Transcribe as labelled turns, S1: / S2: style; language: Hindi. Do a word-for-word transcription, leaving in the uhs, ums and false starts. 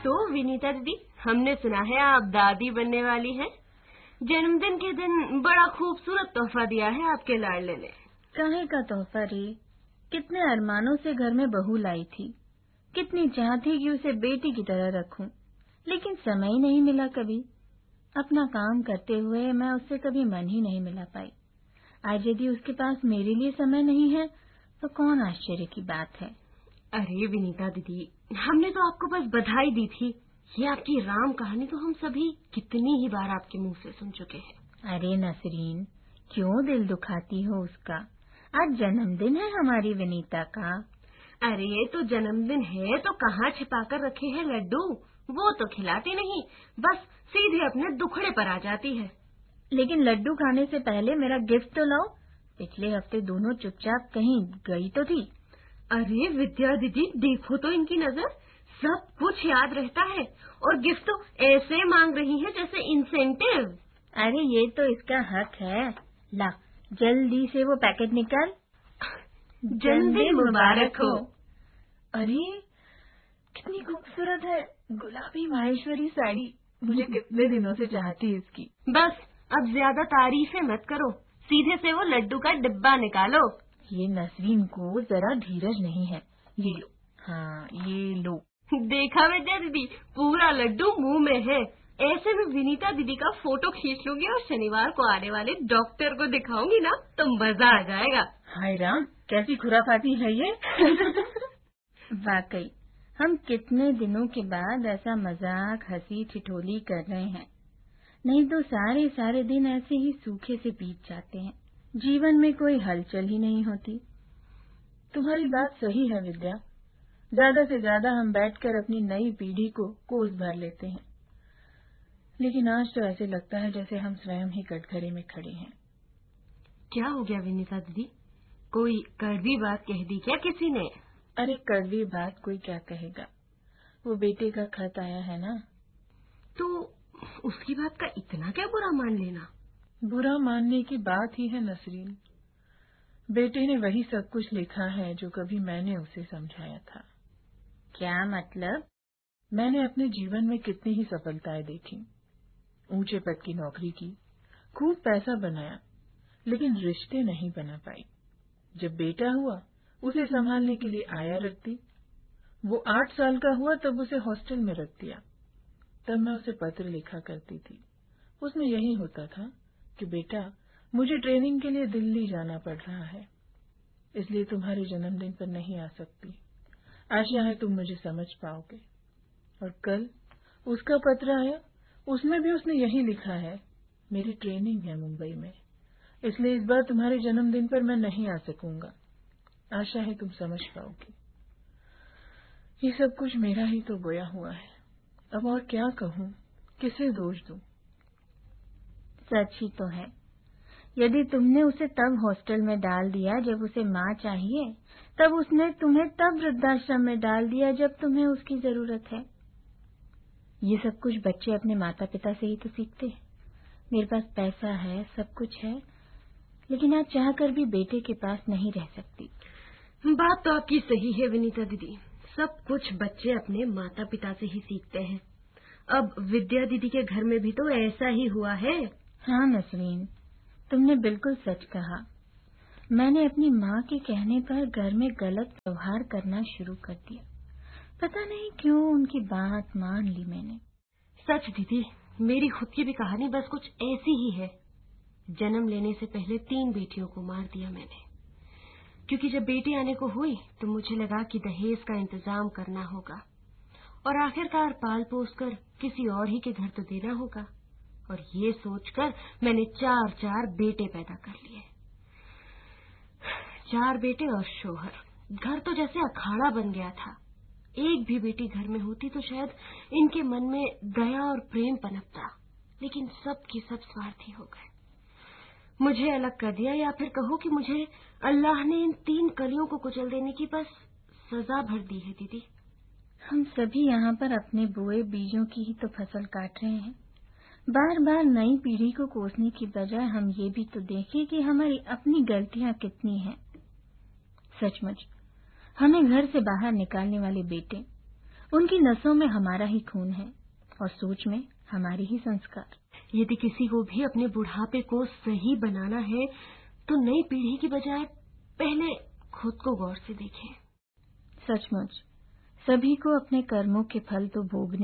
S1: तो विनीता दीदी, हमने सुना है आप दादी बनने वाली हैं। जन्मदिन के दिन बड़ा खूबसूरत तोहफा दिया है आपके लाडले ने।
S2: काहे का तोहफा रे? कितने अरमानों से घर में बहू लाई थी, कितनी चाह थी कि उसे बेटी की तरह रखूं, लेकिन समय ही नहीं मिला। कभी अपना काम करते हुए मैं उससे कभी मन ही नहीं मिला पाई। आज यदि उसके पास मेरे लिए समय नहीं है तो कौन आश्चर्य की बात है।
S1: अरे विनीता दीदी, हमने तो आपको बस बधाई दी थी। ये आपकी राम कहानी तो हम सभी कितनी ही बार आपके मुंह से सुन चुके हैं।
S2: अरे नसरीन, क्यों दिल दुखाती हो उसका? आज जन्मदिन है हमारी विनीता का।
S1: अरे तो जन्मदिन है तो कहाँ छिपा कर रखे हैं लड्डू? वो तो खिलाती नहीं, बस सीधे अपने दुखड़े पर आ जाती है।
S2: लेकिन लड्डू खाने से पहले मेरा गिफ्ट तो लाओ। पिछले हफ्ते दोनों चुपचाप कहीं गई तो थी।
S1: अरे विद्या दीदी, देखो तो इनकी नजर, सब कुछ याद रहता है और गिफ्ट तो ऐसे मांग रही है जैसे इंसेंटिव।
S2: अरे ये तो इसका हक है। ला जल्दी से वो पैकेट निकाल।
S1: जन्मदिन मुबारक हो।
S2: अरे कितनी खूबसूरत है, गुलाबी माहेश्वरी साड़ी। मुझे कितने दिनों से चाहती है इसकी।
S1: बस अब ज्यादा तारीफें मत करो, सीधे से वो लड्डू का डिब्बा निकालो।
S2: ये नसरीन को जरा धीरज नहीं है। ये लो। हाँ ये लो।
S1: देखा विद्या दीदी, पूरा लड्डू मुंह में है। ऐसे में विनीता दीदी का फोटो खींच लूंगी और शनिवार को आने वाले डॉक्टर को दिखाऊंगी ना, तो मजा आ जाएगा।
S2: हाय राम, कैसी खुराफाती है ये। वाकई हम कितने दिनों के बाद ऐसा मजाक हंसी ठिठोली कर रहे हैं। नहीं तो सारे सारे दिन ऐसे ही सूखे से बीत जाते हैं, जीवन में कोई हलचल ही नहीं होती। तुम्हारी बात सही है विद्या, ज्यादा से ज्यादा हम बैठकर अपनी नई पीढ़ी को कोस भर लेते हैं, लेकिन आज तो ऐसे लगता है जैसे हम स्वयं ही कटघरे में खड़े हैं।
S1: क्या हो गया विनीता दीदी, कोई कड़वी बात कह दी क्या किसी ने?
S2: अरे कड़वी बात कोई क्या कहेगा, वो बेटे का खत आया है ना।
S1: तो उसकी बात का इतना क्या बुरा मान लेना?
S2: बुरा मानने की बात ही है नसरीन। बेटे ने वही सब कुछ लिखा है जो कभी मैंने उसे समझाया था। क्या मतलब? मैंने अपने जीवन में कितनी ही सफलताएं देखी, ऊंचे पद की नौकरी की, खूब पैसा बनाया, लेकिन रिश्ते नहीं बना पाई। जब बेटा हुआ उसे संभालने के लिए आया रखती। वो आठ साल का हुआ तब उसे हॉस्टल में रख दिया। तब मैं उसे पत्र लिखा करती थी। उसमें यही होता था कि बेटा मुझे ट्रेनिंग के लिए दिल्ली जाना पड़ रहा है, इसलिए तुम्हारे जन्मदिन पर नहीं आ सकती। आशा है तुम मुझे समझ पाओगे। और कल उसका पत्र आया, उसमें भी उसने यही लिखा है, मेरी ट्रेनिंग है मुंबई में, इसलिए इस बार तुम्हारे जन्मदिन पर मैं नहीं आ सकूंगा। आशा है तुम समझ पाओगे। ये सब कुछ मेरा ही तो बोया हुआ है, अब और क्या कहूँ, किसे दोष दूं? सच ही तो है, यदि तुमने उसे तब हॉस्टल में डाल दिया जब उसे माँ चाहिए, तब उसने तुम्हें तब वृद्धाश्रम में डाल दिया जब तुम्हें उसकी जरूरत है। ये सब कुछ बच्चे अपने माता पिता से ही तो सीखते हैं। मेरे पास पैसा है, सब कुछ है, लेकिन आज चाहकर भी बेटे के पास नहीं रह सकती।
S1: बात तो आपकी सही है विनीता दीदी, सब कुछ बच्चे अपने माता पिता से ही सीखते हैं। अब विद्या दीदी के घर में भी तो ऐसा ही हुआ है।
S2: हाँ नसरीन, तुमने बिल्कुल सच कहा। मैंने अपनी माँ के कहने पर घर में गलत व्यवहार करना शुरू कर दिया। पता नहीं क्यों उनकी बात मान ली मैंने।
S1: सच दीदी, मेरी खुद की भी कहानी बस कुछ ऐसी ही है। जन्म लेने से पहले तीन बेटियों को मार दिया मैंने, क्योंकि जब बेटी आने को हुई तो मुझे लगा कि दहेज का इंतजाम करना होगा और आखिरकार पाल पोस कर किसी और ही के घर तो देना होगा। और ये सोचकर मैंने चार चार बेटे पैदा कर लिए। चार बेटे और शोहर, घर तो जैसे अखाड़ा बन गया था। एक भी बेटी घर में होती तो शायद इनके मन में दया और प्रेम पनपता, लेकिन सब की सब स्वार्थी हो गए। मुझे अलग कर दिया, या फिर कहो कि मुझे अल्लाह ने इन तीन कलियों को कुचल देने की बस सजा भर दी है दीदी।
S2: हम सभी यहाँ पर अपने बोए बीजों की ही तो फसल काट रहे हैं। बार बार नई पीढ़ी को कोसने की बजाय हम ये भी तो देखें कि हमारी अपनी गलतियाँ कितनी हैं। सचमुच हमें घर से बाहर निकालने वाले बेटे
S3: उनकी नसों में हमारा ही खून है और सोच में हमारे ही संस्कार।
S1: यदि किसी को भी अपने बुढ़ापे को सही बनाना है तो नई पीढ़ी की बजाय पहले खुद को गौर से देखें।
S3: सचमुच सभी को अपने कर्मों के फल तो भोगने